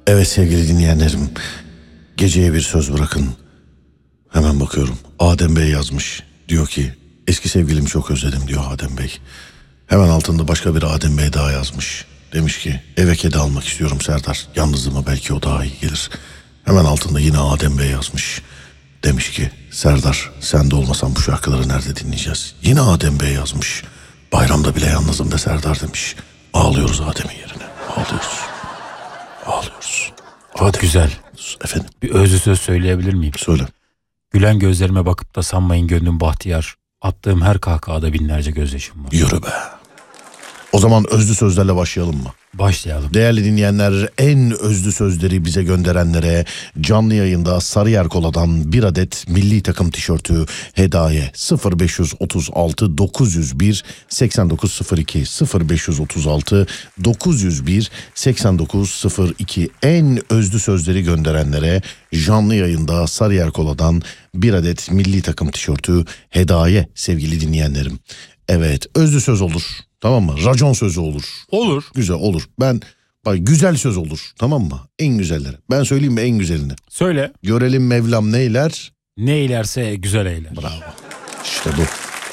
Evet sevgili dinleyenlerim, geceye bir söz bırakın. Hemen bakıyorum. Adem Bey yazmış. Diyor ki eski sevgilimi çok özledim diyor Adem Bey. Hemen altında başka bir Adem Bey daha yazmış. Demiş ki eve kedi almak istiyorum Serdar. Yalnızlığıma belki o daha iyi gelir. Hemen altında yine Adem Bey yazmış. Demiş ki Serdar sen de olmasan bu şarkıları nerede dinleyeceğiz? Yine Adem Bey yazmış. Bayramda bile yalnızım be Serdar demiş. Ağlıyoruz Adem'in yerine. Ağlıyoruz. Ağlıyoruz. Çok Adem. güzel. Efendim Bir özlü söz söyleyebilir miyim? söyle. Gülen gözlerime bakıp da sanmayın gönlüm bahtiyar. Attığım her kahkahada binlerce gözyaşım var. Yürü be. O zaman özlü sözlerle başlayalım mı? Başlayalım. Değerli dinleyenler, en özlü sözleri bize gönderenlere canlı yayında Sarıyer Kola'dan bir adet milli takım tişörtü hediye. 0536 901 8902 0536 901 8902 en özlü sözleri gönderenlere canlı yayında Sarıyer Kola'dan bir adet milli takım tişörtü hediye sevgili dinleyenlerim. Evet, özlü söz olur. Tamam mı? Racon sözü olur. Olur. Güzel olur. Bak güzel söz olur. Tamam mı? En güzelleri. Ben söyleyeyim mi en güzelini? Söyle. Görelim Mevlam neyler? Ne eylerse güzel eyler. Bravo. İşte bu.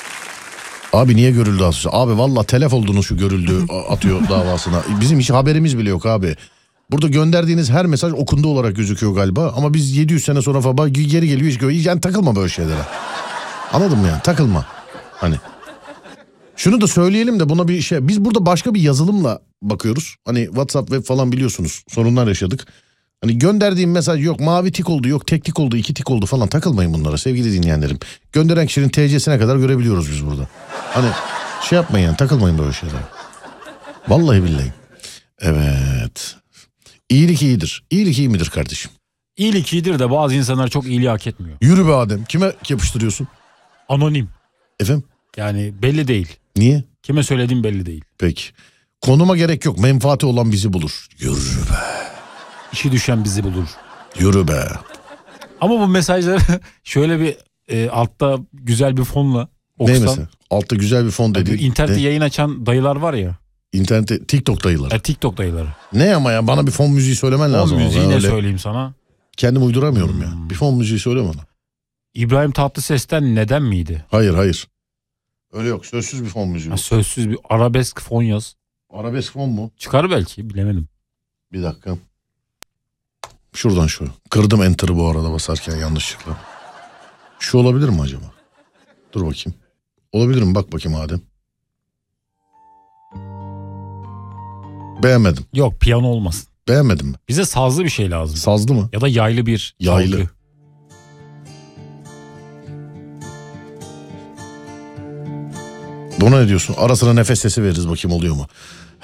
Abi niye görüldü asıl? Abi valla telef oldunuz şu görüldü atıyor davasına. Bizim hiç haberimiz bile yok abi. Burada gönderdiğiniz her mesaj okundu olarak gözüküyor galiba. Ama biz 700 sene sonra falan geri geliyor. Yani takılma böyle şeylere. Anladın mı yani? Takılma. Hani. Şunu da söyleyelim de buna bir şey. Biz burada başka bir yazılımla bakıyoruz. Hani WhatsApp web falan biliyorsunuz. Sorunlar yaşadık. Hani gönderdiğim mesaj yok mavi tik oldu, yok tek tik oldu, 2 tik oldu falan, takılmayın bunlara sevgili dinleyenlerim. Gönderen kişinin TC'sine kadar görebiliyoruz biz burada. Hani şey yapmayın yani, takılmayın böyle şeylere. Vallahi billahi. Evet. İyilik iyidir. İyilik iyi midir kardeşim? İyilik iyidir de bazı insanlar çok iyiliği hak etmiyor. Yürü be Adem. Kime yapıştırıyorsun? Anonim. Efendim? Yani belli değil. Niye? Kime söylediğim belli değil. Peki. Konuma gerek yok. Menfaati olan bizi bulur. Yürü be. İşi düşen bizi bulur. Yürü be. Ama bu mesajları şöyle bir altta güzel bir fonla okusan. Ne mesela? Altta güzel bir fon dedi. İnternette yayın açan dayılar var ya. İnternette TikTok dayılar. TikTok dayıları. Ne ama ya, bana bir fon müziği söylemen lazım. Fon müziği ne öyle söyleyeyim sana. Kendim uyduramıyorum ya. Bir fon müziği söyle bana. İbrahim Tatlıses'ten Neden miydi? Hayır. Öyle yok. Sözsüz bir fon müziği. Sözsüz bir arabesk fon yaz. Arabesk fon mu? Çıkar belki, bilemedim. Bir dakika. Şuradan şu. Kırdım enter'ı bu arada basarken yanlışlıkla. Şu olabilir mi acaba? Dur bakayım. Olabilir mi? Bak bakayım Adem. Beğenmedim. Yok, piyano olmasın. Beğenmedim mi? Bize sazlı bir şey lazım. Sazlı mı? Ya da yaylı bir Yaylı. çalgı. Buna ne diyorsun? Ara sıra nefes sesi veririz bakayım, oluyor mu?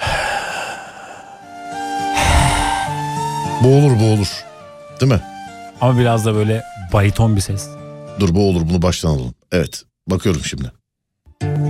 Bu olur. Değil mi? Ama biraz da böyle bariton bir ses. Dur bu olur, bunu baştan alalım. Evet, bakıyorum şimdi.